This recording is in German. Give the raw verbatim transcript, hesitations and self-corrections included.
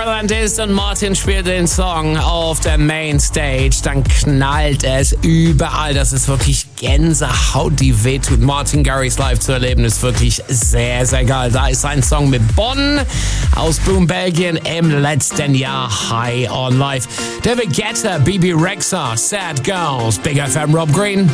Sutherland ist und Martin spielt den Song auf der Mainstage, dann knallt es überall. Das ist wirklich Gänsehaut, die wehtut. Martin Garrix live zu erleben, ist wirklich sehr, sehr geil. Da ist ein Song mit Bonn aus Boom, Belgien im letzten Jahr, High on Life. David Guetta, B B Rexha, Sad Girls, Big F M, Rob Green.